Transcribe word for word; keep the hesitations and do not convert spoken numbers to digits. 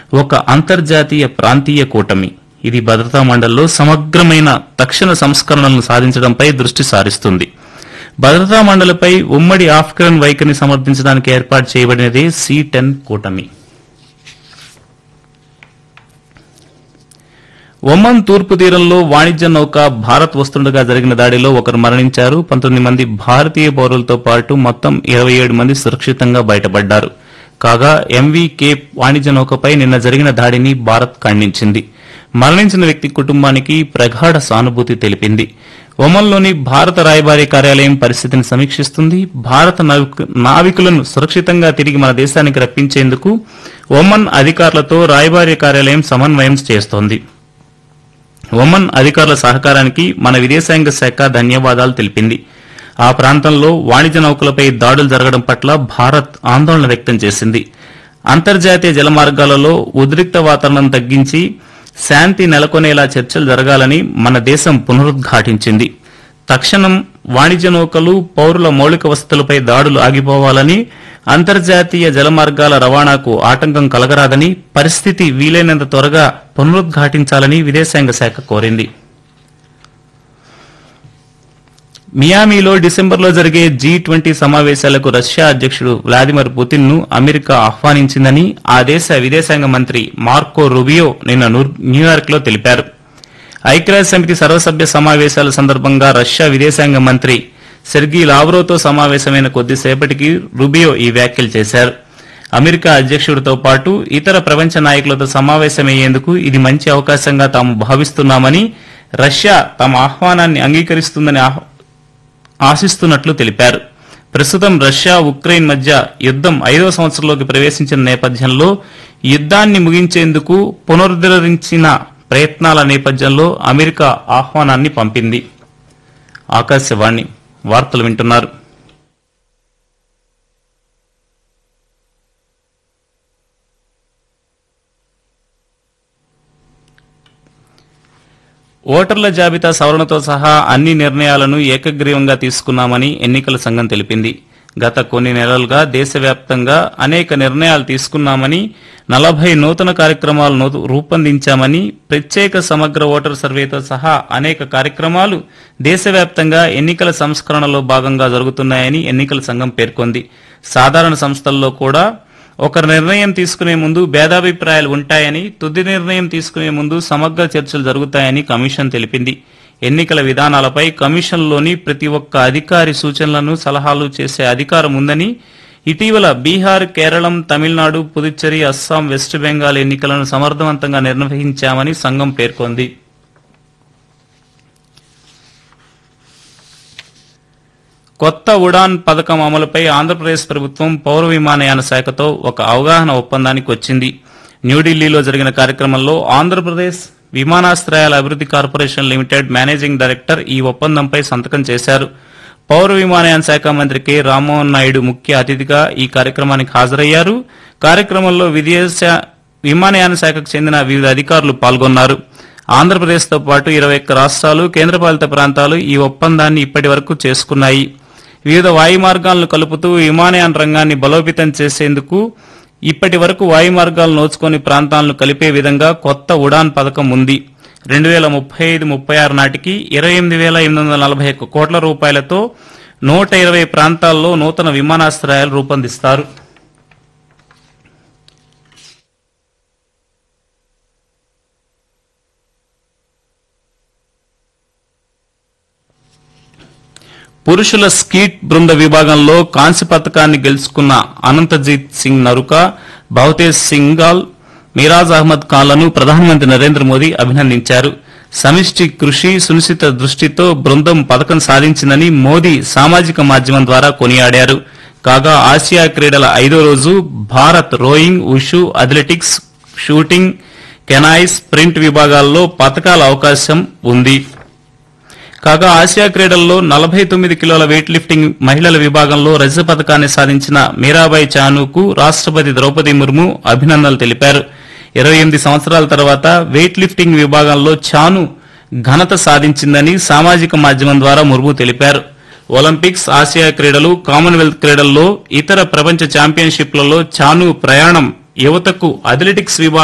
ఒక అంతర్జాతీయ ప్రాంతీయ కూటమి. ఇది భద్రతా మండలిలో సమగ్రమైన తక్షణ సంస్కరణలను సాధించడంపై దృష్టి సారిస్తుంది. భద్రతా మండలిపై ఉమ్మడి ఆఫ్ఘన్ వైఖరిని సమర్థించడానికి ఏర్పాటు చేయబడినదే సి టెన్ కూటమి. ఒమన్ తూర్పు తీరంలో వాణిజ్య నౌక భారత్ వస్తుండగా జరిగిన దాడిలో ఒకరు మరణించారు. పంతొమ్మిది మంది భారతీయ పౌరులతో పాటు మొత్తం ఇరవై ఏడు మంది సురక్షితంగా బయటపడ్డారు. కాగా ఎంవీ కేప్ వాణిజ్య నౌకపై నిన్న జరిగిన దాడిని భారత్ ఖండించింది. మరణించిన వ్యక్తి కుటుంబానికి ప్రగాఢ సానుభూతి తెలిపింది. ఒమన్లోని భారత రాయబారి కార్యాలయం పరిస్థితిని సమీక్షిస్తుంది. భారత నావికులను సురక్షితంగా తిరిగి మన దేశానికి రప్పించేందుకు ఒమన్ అధికారులతో రాయబారి కార్యాలయం సమన్వయం చేస్తోంది. ఒమన్ అధికారుల సహకారానికి మన విదేశాంగ శాఖ ధన్యవాదాలు తెలిపింది. ఆ ప్రాంతంలో వాణిజ్య నౌకలపై దాడులు జరగడం పట్ల భారత్ ఆందోళన వ్యక్తం చేసింది. అంతర్జాతీయ జలమార్గాలలో ఉద్రిక్త వాతావరణం తగ్గించి శాంతి నెలకొనేలా చర్చలు జరగాలని మన దేశం పునరుద్ఘాటించింది. తక్షణం వాణిజ్య నౌకలు, పౌరుల మౌలిక వసతులపై దాడులు ఆగిపోవాలని, అంతర్జాతీయ జలమార్గాల రవాణాకు ఆటంకం కలగరాదని, పరిస్థితి వీలైనంత త్వరగా పునరుద్ఘాటించాలని విదేశాంగ శాఖ కోరింది. మియామిలో డిసెంబర్లో జరిగే జీ ట్వంటీ సమావేశాలకు రష్యా అధ్యకుడు వ్లాదిమిర్ పుతిన్ ను అమెరికా ఆహ్వానించిందని ఆ దేశ విదేశాంగ మంత్రి మార్కో రూబియో నిన్న న్యూయార్క్ లో తెలిపారు. ఐక్యరాజ్య సమితి సర్వసభ్య సమావేశాల సందర్భంగా రష్యా విదేశాంగ మంత్రి సెర్గీ లావ్రోతో సమావేశమైన కొద్దిసేపటికి రూబియో ఈ వ్యాఖ్యలు చేశారు. అమెరికా అధ్యకుడితో పాటు ఇతర ప్రపంచ నాయకులతో సమావేశమయ్యేందుకు ఇది మంచి అవకాశంగా తాము భావిస్తున్నామని, రష్యా తమ ఆహ్వానాన్ని అంగీకరిస్తుందని ఆశిస్తున్నట్లు తెలిపారు. ప్రస్తుతం రష్యా ఉక్రెయిన్ మధ్య యుద్దం ఐదో సంవత్సరంలోకి ప్రవేశించిన నేపథ్యంలో యుద్దాన్ని ముగించేందుకు పునరుద్ధరించిన ప్రయత్నాల నేపథ్యంలో అమెరికా ఆహ్వానాన్ని పంపింది. ఆకాశవాణి వార్తలు వింటున్నారు. ఓటర్ల జాబితా సవరణతో సహా అన్ని నిర్ణయాలను ఏకగ్రీవంగా తీసుకున్నామని ఎన్నికల సంఘం తెలిపింది. గత కొన్ని నెలలుగా దేశవ్యాప్తంగా అనేక నిర్ణయాలు తీసుకున్నామని, నలభై నూతన కార్యక్రమాలను రూపొందించామని, ప్రత్యేక సమగ్ర ఓటర్ సర్వేతో సహా అనేక కార్యక్రమాలు దేశవ్యాప్తంగా ఎన్నికల సంస్కరణలో భాగంగా జరుగుతున్నాయని ఎన్నికల సంఘం పేర్కొంది. సాధారణ సంస్థల్లో కూడా ఒక నిర్ణయం తీసుకునే ముందు భేదాభిప్రాయాలు ఉంటాయని, తుది నిర్ణయం తీసుకునే ముందు సమగ్ర చర్చలు జరుగుతాయని కమిషన్ తెలిపింది. ఎన్నికల విధానాలపై కమిషన్లోని ప్రతి ఒక్క అధికారి సూచనలను, సలహాలు చేసే అధికారం ఉందని, ఇటీవల బీహార్, కేరళం, తమిళనాడు, పుదుచ్చేరి, అస్సాం, వెస్ట్ బెంగాల్ ఎన్నికలను సమర్థవంతంగా నిర్వహించామని సంఘం పేర్కొంది. కొత్త ఉడాన్ పథకం అమలుపై ఆంధ్రప్రదేశ్ ప్రభుత్వం పౌర విమానయాన శాఖతో ఒక అవగాహన ఒప్పందానికి వచ్చింది. న్యూఢిల్లీలో జరిగిన కార్యక్రమంలో ఆంధ్రప్రదేశ్ విమానాశ్రయాల అభివృద్ది కార్పొరేషన్ లిమిటెడ్ మేనేజింగ్ డైరెక్టర్ ఈ ఒప్పందంపై సంతకం చేశారు. పౌర విమానయాన శాఖ మంత్రి కె రామ్మోహన్ నాయుడు ముఖ్య అతిథిగా ఈ కార్యక్రమానికి హాజరయ్యారు. కార్యక్రమంలో విదేశ విమానయాన శాఖకు చెందిన వివిధ అధికారులు పాల్గొన్నారు. ఆంధ్రప్రదేశ్తో పాటు ఇరవై ఒక్క రాష్ట్రాలు, కేంద్రపాలిత ప్రాంతాలు ఈ ఒప్పందాన్ని ఇప్పటి వరకు చేసుకున్నాయి. వివిధ వాయు మార్గాలను కలుపుతూ విమానయాన రంగాన్ని బలోపేతం చేసేందుకు ఇప్పటి వరకు వాయు మార్గాలు నోచుకొని ప్రాంతాలను కలిపే విధంగా కొత్త ఉడాన్ పథకం ఉంది. రెండు వేల ముప్పై ఐదు ముప్పై ఆరు నాటికి ఇరవై ఎనిమిది వేల ఎనిమిది వందల నలభై ఒక్క కోట్ల రూపాయలతో నూట ఇరవై ప్రాంతాల్లో నూతన విమానాశ్రయాలు రూపొందిస్తారు. పురుషుల స్కీట్ బృంద విభాగంలో కాంస్య పతకాన్ని గెలుచుకున్న అనంతజీత్ సింగ్ నరుక, భవతేజ్ సింగాల్, మిరాజ్ అహ్మద్ ఖాన్లను ప్రధానమంత్రి నరేంద్ర మోదీ అభినందించారు. సమిష్టి కృషి, సునిశ్చిత దృష్టితో బృందం పతకం సాధించిందని మోదీ సామాజిక మాధ్యమం ద్వారా కొనియాడారు. కాగా ఆసియా క్రీడల ఐదో రోజు Bharat rowing, wushu, athletics, shooting, canoe, sprint విభాగాల్లో పతకాల అవకాశం ఉంది. కాగా ఆసియా క్రీడల్లో నలభై తొమ్మిది కిలోల వెయిట్ లిఫ్టింగ్ మహిళల విభాగంలో రజత పతకాన్ని సాధించిన మీరాబాయి చానుకు రాష్టపతి ద్రౌపది ముర్ము అభినందనలు తెలిపారు. ఇరవై ఎనిమిది సంవత్సరాల తర్వాత వెయిట్ లిఫ్టింగ్ విభాగంలో చాను ఘనత సాధించిందని సామాజిక మాధ్యమం ద్వారా ముర్ము తెలిపారు. ఒలింపిక్స్, ఆసియా క్రీడలు, కామన్వెల్త్ క్రీడల్లో, ఇతర ప్రపంచ ఛాంపియన్షిప్లలో చాను ప్రయాణం యువతకు అథ్లెటిక్స్ విభాగం